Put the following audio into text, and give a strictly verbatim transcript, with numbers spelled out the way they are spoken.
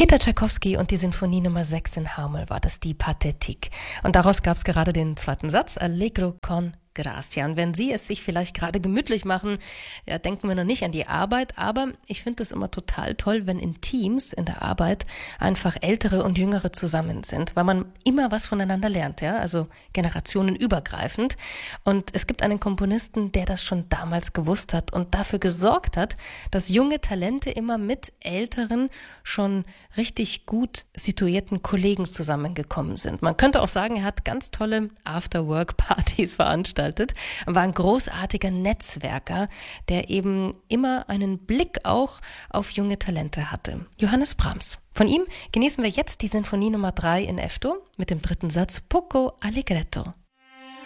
Peter Tschaikowski und die Sinfonie Nummer sechs in H-Moll war das, die Pathétique. Und daraus gab es gerade den zweiten Satz, Allegro con Gracia. Und wenn Sie es sich vielleicht gerade gemütlich machen, ja, denken wir noch nicht an die Arbeit, aber ich finde es immer total toll, wenn in Teams in der Arbeit einfach Ältere und Jüngere zusammen sind, weil man immer was voneinander lernt, ja, also generationenübergreifend. Und es gibt einen Komponisten, der das schon damals gewusst hat und dafür gesorgt hat, dass junge Talente immer mit älteren, schon richtig gut situierten Kollegen zusammengekommen sind. Man könnte auch sagen, er hat ganz tolle After-Work-Partys veranstaltet. War ein großartiger Netzwerker, der eben immer einen Blick auch auf junge Talente hatte. Johannes Brahms. Von ihm genießen wir jetzt die Sinfonie Nummer drei in F-Dur mit dem dritten Satz Poco Allegretto.